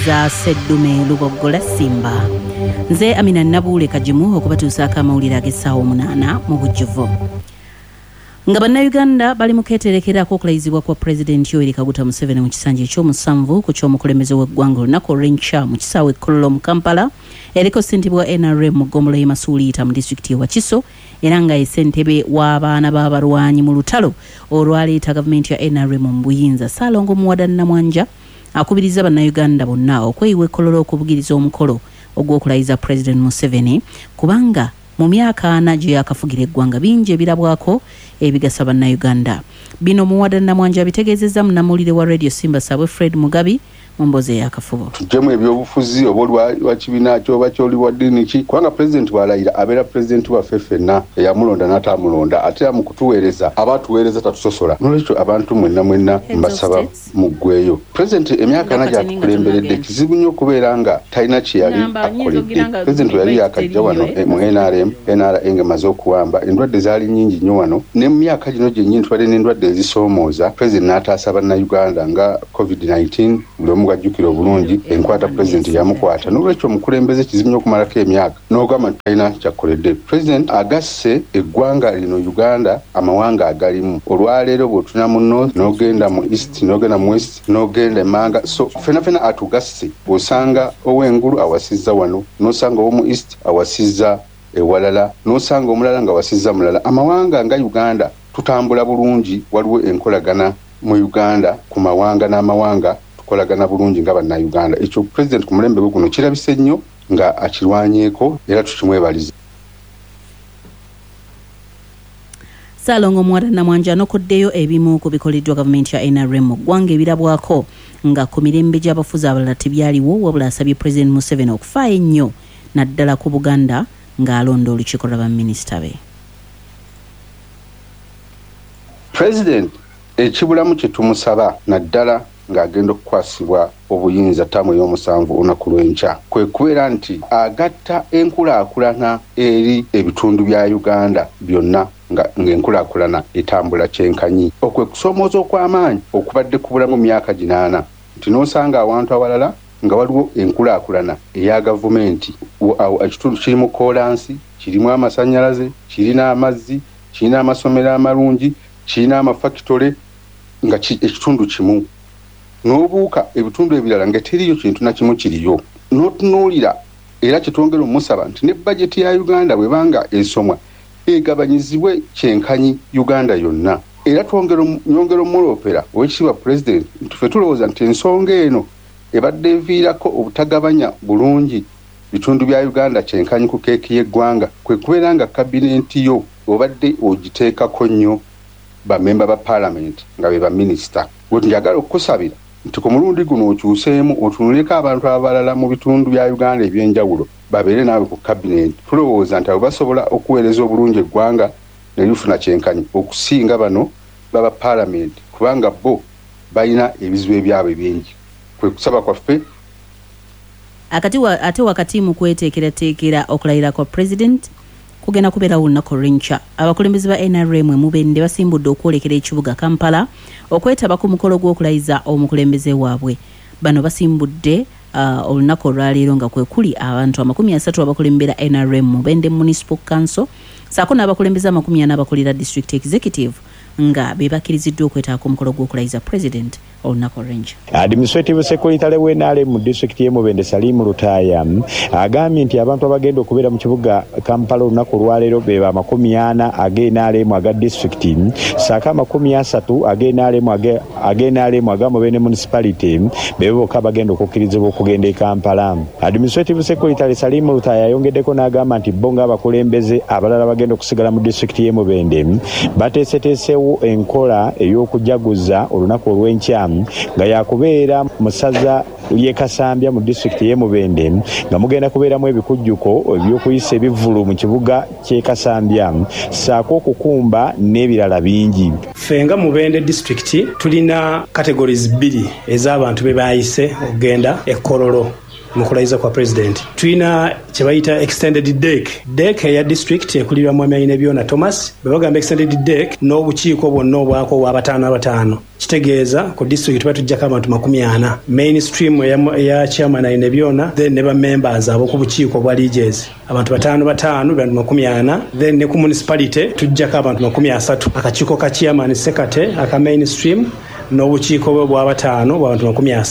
za Seddume Lubogola Simba. Nze Amina Nabule Kajimu okubatuusaako amawulire ag'essaawa 8 mu bujjuvu. Nga bannayuganda bali mu keeterekerako okulayizibwa kwa Pulezidenti Yoweri Kaguta Museveni mu kisanja ekyomusanvu ku ky'omukulembeze w'eggwanga olunaku olw'enkya mu kisaawe Kololo mu Kampala eriko ssentebe wa NRM mu ggombolola y'e Masuuliita mu disitulikiti y'e Wakiso era nga ye ssentebe w'abaana b'abalwanyi mu lutalo olwaleeta gavumenti ya NRM mu buyinza Ssaalongo Muwada Namwanja akubiriza bannayuganda bonna okweyiwa e Kololo okubugiriza omukolo ogw'okulayiza Pulezidenti Museveni kubanga mu myaka 4 gye yakafugira eggwanga bingi ebirabwako ebigasa bannayuganda. Bino Muwada Namwanja bitegeezezza munnamawulire wa Radio Simba Sabwe Fred Mugabi mu mboozi ey'akafubo. Tujjemu ebyobufuzi oba lwa kibiina kyoba kyoli wa ddiini ki kubanga pulezidenti bw'alayira abeera pulezidenti waffe ffenna eyamulonda n'atamulonda ate mu kutuweereza abatuweereza tatusosola n'olwekyo abantu mwenna mbasaba muggweeyo. Pulezidenti emyaka 4 gy'atukulemberedde kizibu nnyo okubeera nga talina kye yali akoledde. Pulezidenti yali yakajja wano mu NRM ng'emaze okuwamba endwadde zaali nnyingi nnyo wano ne mu myaka gino gyennyini tubadde n'endwadde ezisoomooza pulezidenti n'ataasa bannayuganda nga COVID-19 gwajjukira obulungi enkwata pulezidenti yamukwata n'olwekyo omukulembeze kizibu nnyo okumalako emyaka n'ogamba talina kyakoledde. Pulezidenti agasse eggwanga lino Uganda amawanga agalimu olwaleero bw'otuna mu north n'ogenda mu east n'ogenda mu west n'ogenda emanga so fenafena atugasse bw'osanga ow'engulu awasizza wano n'osanga ow'omu east awasizza ewalala n'osanga omulala nga wasizza mulala. Amawanga nga Uganda tutambula bulungi waliwo enkolagana mu Uganda ku mawanga n'amawanga kolagana bulungi nga bannayuganda. Ekyo pulezidenti ku mulembe gwe guno kirabise nnyo nga akirwanyeeko era tukimwebaliza. Ssaalongo Muwada Namwanja anokoddeyo ebimu ku bikoleddwa gavumenti ya NRM mu ggwanga ebirabwako nga ku mirembe gy'abafuzi abalala tebyaliwo wabula asabye Pulezidenti Museveni okufaayo ennyo naddala ku Buganda ng'alonda olukiiko lwa baminisita be. Pulezidenti ekibulamu kye tumusaba naddala ng'agenda okukwasibwa obuyinza ttamu ey'omusanvu olunaku lw'enkya kwe kubeera nti agatta enkulaakulana eri ebitundu bya Uganda byonna ng'enkulaakulana etambula kyenkanyi. Okwe kusoomooza okw'amaanyi okubadde kubulamu myaka 8 nti n'osanga awantu awalala nga waliwo enkulaakulana eya gavumenti ekitundu kirimu koolansi kirimu amasannyalaze kirina amazzi kirina amasomero amalungi kirina amafakitole nga ekitundu kimu n'obuuka ebitundu ebirala nga teriyo kintu na kimu kiriyo n'otunuulira era kitwongera omusaba nti ne bajeti ya Uganda bwebanga esomwa egabanyizibwe kyenkanyi Uganda yonna era nyongera omuloopera ow'ekitiibwa pulezidenti tufe tulowooza nti ensonga eno ebadde eviirako obutagabanya bulungi bitundu bya Uganda kyenkanyi ku keeki y'eggwanga kwe kubeera nga kabinenti yo obadde ogiteekako nnyo bamemba ba paalamenti nga be baminisita. Njagala okukusabira nti ku mulundi guno okyuseemu otunuleko abantu abalala mu bitundu bya Uganda eby'enjawulo babeere naawe ku kabinenti. Tulowooza nti abo basobola okuweereza obulungi eggwanga ne lifuna kyenkanyi okusinga bano baba paalamenti kubanga bo balina ebizibu ebyabwe bingi. Kwe kusaba kwaffe ate wakati mu kweteekerateekera okulayira kwa Pulezidenti kugenda kubeerawo olunaku olw'enkya. Abakulembeze ba NRM Mubende basimbudde okwolekera ekibuga Kampala okwetaba ku mukolo gw'okulayiza omukulembeze waabwe. Bano basimbudde olunaku olwaleero nga kwe kuli abantu 30 abakulembera NRM Mubende Municipal Council saako n'abakulembeze 40 abakolera District Executive nga bebakkiriziddwa okwetaba ku mukolo gw'okulayiza Pulezidenti olunaku olw'enkya. Administrative Secretary w'NRM mu District y'e Mubende Salimu Lutaaya agambye nti abantu abagenda okubeera mu kibuga Kampala olunaku olwaleero be ba 40 ag'NRM aga District saako 30 ag'NRM aga Mubende Municipality be bokka bagenda okukkirizibwa okugenda e Kampala. Administrative Secretary Salimu Lutaaya ayongeddeko n'agamba nti bo ng'abakulembeze abalala bagenda okusigala mu District y'e Mubende bateeseteesewo enkola ey'okujaguza olunaku olw'enkya nga yakubeera mu ssaza ly'e Kasambya mu disitulikiti y'e Mubende nga mugenda kubeeramu ebikujjuko eby'okuyisa ebivvulu mu kibuga ky'e Kasambya saako okukumba n'ebirala bingi. Ffe nga Mubende disitulikiti tulina categories 2 ez'abantu be bayise okugenda e Kololo. mukulayiza kwa president tulina kyebayita extended deck eya district ekulirwa mu Amayina Byona Thomas bwebagamba extended deck n'obukiiko bwonna obwako wa 5 kitegeeza ku district batujjako abantu 40 mainstream eya chairman Amayina Byona then ne ba members abo ku bukiiko bwa leaders abantu 5 abantu 40 then ne ku municipality tujjako abantu 30 akakiiko ka chairman secretary aka mainstream n'obukiiko bwe bwa 5 bw'abantu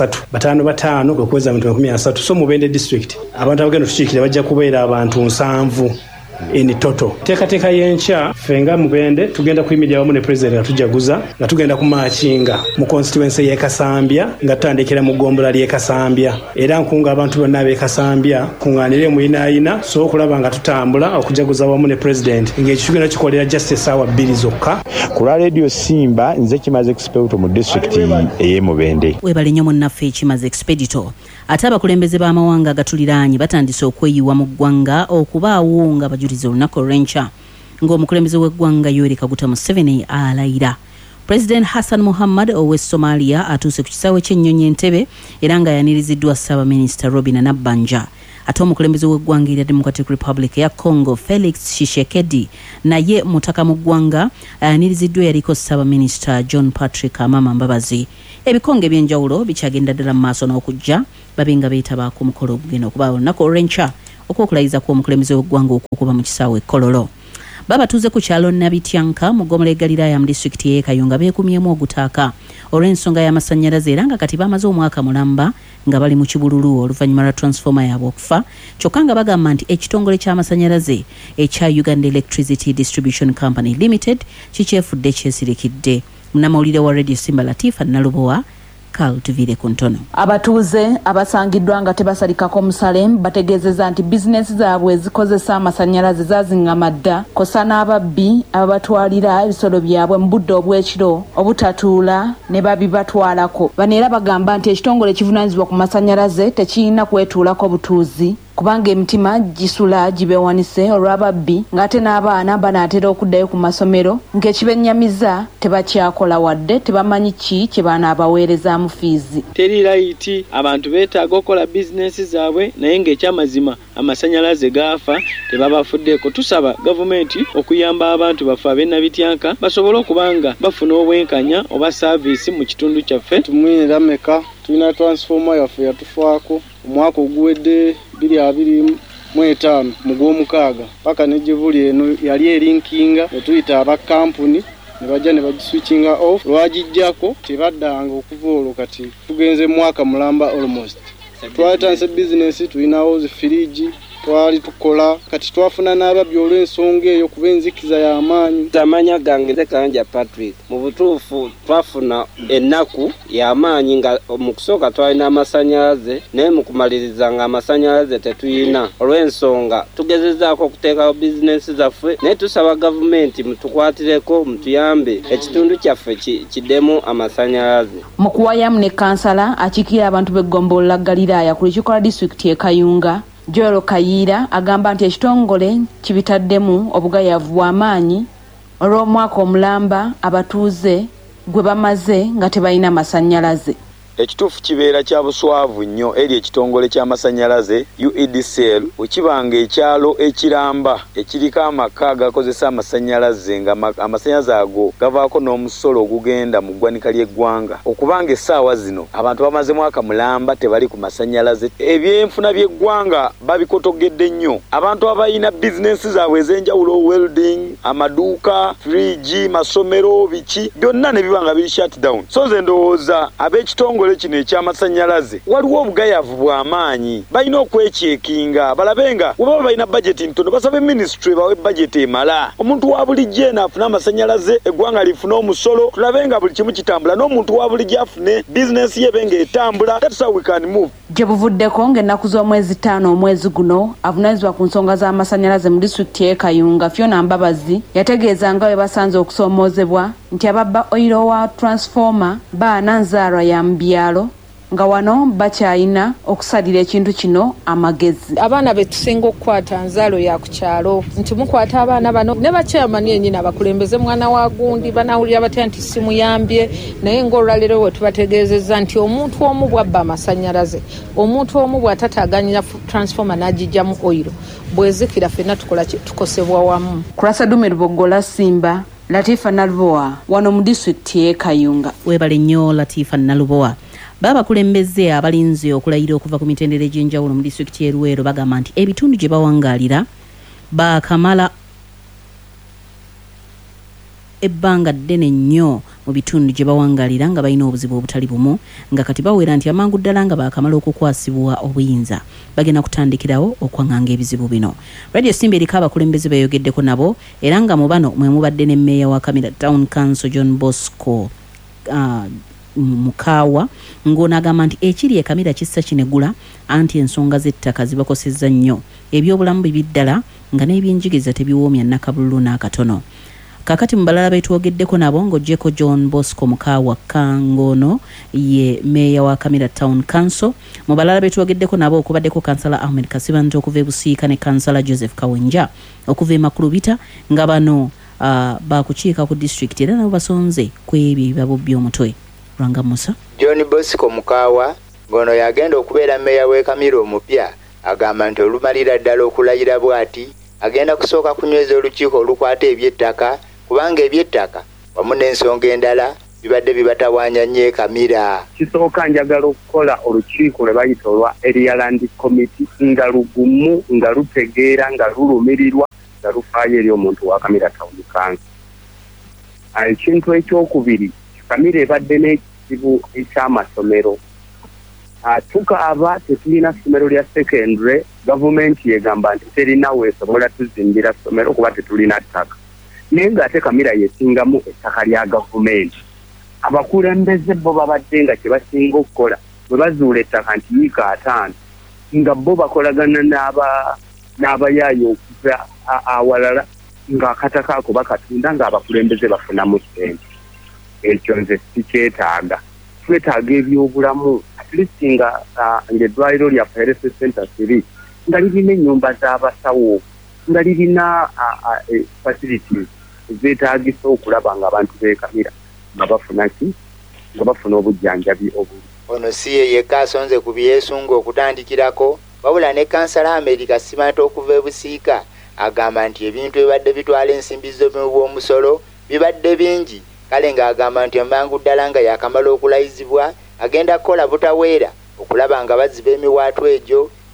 30 batano kweza abantu 30 so mu Bende district abantu abagenda tukiikira bajja kubeera abantu 7 in total. Teka yencha fenga Mubende tugenda kuimidia wamu ne president atujaguza nga tugenda kumachinga mu constituency ye Kasambya nga tandekera mu Gombola lye Kasambya era nkunga abantu bonna be Kasambya kunganire mu ina so okulaba nga tutambula okujaguza wamu ne president nge kigenda kikolera justice hour 2 zokka ku radio Simba nze kimaze expedito mu district eye Mubende webale nnyo munnaffe kimaze expedito ate abakulembeze b'amawanga agatuliraanye batandise okweyiwa mu ggwanga okubaawo nga bajuliza olunaku olw'enkya ng'omukulembeze w'eggwanga Yoweri Kaguta Museveni alayira. President Hassan Mohamud ow'e Somalia atuuse ku kisaawe ky'ennyonyi Entebbe era nga yaniriziddwa Ssaabaminisita Robinah Nabbanja. Ate omukulembeze w'eggwanga erya Democratic Republic ya Congo Felix Tshisekedi naye mutaka mu ggwanga ayaniriziddwa yaliko Ssaabaminisita John Patrick Amama Mbabazi. Ebikonge by'enjawulo bikyagenda ddala mu maaso n'okujja babenga beetaba ku mukolo ogugenda okubaawo olunaku olw'enkya okw'okulayiza kw'omukulembeze w'eggwanga okukuba mu kisaawe Kololo. Babatuuze ku kyalo Nabityanka mu Ggomola Galilaya mu disitulikiti y'e Kayunga beekumyemu ogutaaka olw'ensonga y'amasannyalaze era nga kati bamaze omwaka mulamba nga bali mu kibululu oluvannyuma lwa transformer yaabwe okufa kyokka nga bagamba nti ekitongole ky'amasannyalaze ekya Uganda Electricity Distribution Company Limited kikyefudde kyesirikidde. Munnamawulire wa Radio Simba Latifa Nalubowa Kaltuvire Kuntono. Abatuuze abasangiddwa nga tebasalikako musale bategeezezza nti bizinesi zaabwe zikozesa amasannyalaze zazingamadda kosa n'ababbi ababatwalira ebisolo byabwe mu budde obw'ekiro obutatuula ne babibatwalako. Bano era bagamba nti ekitongole kivunaanyizibwa ku masannyalaze tekirina kwetuulako butuuzi kubanga emitima gisula gibewanise olw'ababbi ng'ate n'abaana banaatera okuddayo ku masomero ng'ekibennyamiza tebakyakola wadde tebamanyi ki kye baanaabaweerezaamu fiizi. Teri layiti abantu beetaaga okukola bizinesi zaabwe naye ng'ekyamazima amasannyalaze gaafa tebabafuddeeko. Tusaba gavumenti okuyamba abantu baffe ab'e Nabityanka basobole okubanga bafuna obwenkanya oba saaviisi mu kitundu kyaffe. Tumwinira meka tulina transformer yaffe yatufaako omwaka oguwedde 2025 mu Gwomukaaga paka negivuli eno yali elinkinga ne tuyita aba kampuni ne bajja ne bagiswitchinga off lwagijjako tebaddanga okuva olwo kati tugenze mwaka mulamba almost. Twatanse business tulinawo zifiriji twali tukola kati twafuna n'ababbi olw'ensonga eyo kuba enzikiza y'amaanyi. Amanya gange Nzekanja Patrick mu butuufu twafuna ennaku y'amaanyi nga mu kusooka twalina amasannyalaze naye mu kumaliriza nga amasannyalaze tetuyina olw'ensonga tugezezzaako okuteekawo bizinesi zaffe naye tusaba gavumenti mutukwatireko mutuyambe ekitundu kyaffe kiddemu amasannyalaze. Mu kuwayamu ne kansala akiikirira abantu b'Eggombolola Galilaya ku lukiiko lwa disitulikiti y'e Kayunga Joel Kayiira agamba nti ekitongole kibitaddemu obugayavu bw'amaanyi olw'omwaka omulamba abatuuze gwe bamaze nga tebalina masannyalaze. Ekituufu kibeera kya buswavu nnyo eri ekitongole ky'amasannyalaze UEDCL okibanga ekyalo ekiramba ekiriko amaka agakozesa amasannyalaze nga amasannyalaze ago gavaako n'omusolo ogugenda mu ggwanika ly'eggwanga okubanga essaawa zino abantu bamaze mwaka mulamba tebali ku masannyalaze. Ebyenfuna by'eggwanga babikotogedde nnyo. Abantu abalina bizinesi zaabwe ez'enjawulo welding amaduuka fridge masomero biki byonna ne bibanga biri shutdown. So nze ndowooza ab'ekitongole kino eky'amasannyalaze waliwo obugayavu bw'amaanyi balina okwekyekinga balabenga bwebaba balina budget ntono basabe ministry bawe budget emala omuntu wa bulijjo eno afune amasannyalaze eggwanga lifune omusolo tulabenga buli kimu kitambula n'omuntu wa bulijjo afune bizinesi ye benga etambula. That's how we can move. Gye buvuddeko ng'ennaku z'omwezi 5 omwezi guno avunaanyizibwa ku nsonga z'amasannyalaze mu disitulikiti y'e Kayunga Fiona Mbabazi yategeeza nga bwe basanze okusoomoozebwa nti ababba oyiro wa transformer baana nzaalwa ya mu byalo nga wano bakyayina okusalira ekintu kino amagezi. Abaana be tusinga okukwata nzaalo ya ku kyalo nti mukwata abaana bano ne bakyamani yennyini abakulembeze mwana wa gundi banawulira batya nti simuyambye naye ng'olwaleero we tubategeezezza nti omuntu omu bwabba amasannyalaze, omuntu omu bw'atataganyira transformer n'agijjamu oyiro, bwezikira ffenna tukola tukosebwa wamu. Kurasa Dume Lubogola Simba, Latifa Nalubowa, wano mu disitulikiti y'e Kayunga. Weebale nnyo Latifa Nalubowa. Babakulembeze abalinze okulayira okuva ku mitendera egy'enjawulo mu disitulikiti y'e Luweero bagamba nti ebitundu gye bawangaalira baakamala ebbanga ddene nnyo mu bitundu gye bawangaalira nga balina obuzibu obutali bumu, nga kati bawera nti amangu ddala nga baakamala okukwasibwa obuyinza bagenda kutandikirawo okwaŋŋanga ebizibu bino. Radio Simba eriko abakulembeze bayogeddeko nabo era nga mu bano mwe mubadde ne Mmeeya wa Kamira Town Council John Bosco Mukaawa ng'ono agamba nti ekiri e Kamira kissa kinegula anti ensonga z'ettaka zibakosezza nnyo, ebyobulamu bibi ddala nga n'ebyenjigiriza tebiwoomya nakabululu n'akatono. Kakati mu balala betwogeddeko nabo ng'oggyeko John Bosco Mukaawa Kangono ye Mmeeya wa Kamira Town Council. Mu balala betwogeddeko nabo okubaddeko Kansala Ahmed Kasibanja okuva e Busiika ne Kansala Joseph Kawenja okuva e Makulubita nga bano bakukiika ku district era nabo basonze ku ebyo babubbi omutwe. Ranga Musa. John Bosco Mukaawa ngono yagenda okubeera Mmeeya w'e Kamira omupya agamba nti olumalira ddala okulayira bw'ati agenda kusooka kunyweza olukiiko olukwata eby'ettaka kubanga eby'ettaka wamu n'ensonga endala bibadde bibatawaanya nnyo e Kamira. Kisooka njagala okukola olukiiko lwe bayita olwa Area Land Committee nga lugumu, nga lutegeera, nga lulumirirwa, nga lufaayo eri omuntu wa Kamira Town Council. Ekintu ekyokubiri, Kamira ebadde n'ekizibu eky'amasomero. Tukaaba tetulina ssomero lya secondary, gavumenti yegamba nti terina weesobola tuzimbira ssomero kuba tetulina ttaka. Naye ng'ate Kamira yesingamu ettaka lya gavumenti. Abakulembeze bo babadde nga kye basinga okukola bwe bazuula ettaka nti yiika 5 nga bo bakolagana n'abayaayo okuva awalala ng'akataka ako bakatunda ng'abakulembeze bafunamu ssente. Ekyo nze sikyetaaga. Twetaaga ebyobulamu at least nga eddwaliro lya Health Center 3 nga lirina ennyumba z'abasawo, nga lirina facilities zeetaagisa okulaba nga abantu b'e Kamira nga bafuna ki, nga bafuna obujjanjabi obuli. Ono si ye yekka asonze ku byesunga okutandikirako, wabula ne Kansala America Simanta okuva e Busiika agamba nti ebintu ebibadde bitwala ensimbi z'omusolo bibadde bingi, kale ng'agamba nti amangu ddala nga yakamala okulayizibwa agenda kukola butaweera okulaba nga baziba emiwaatwa egyo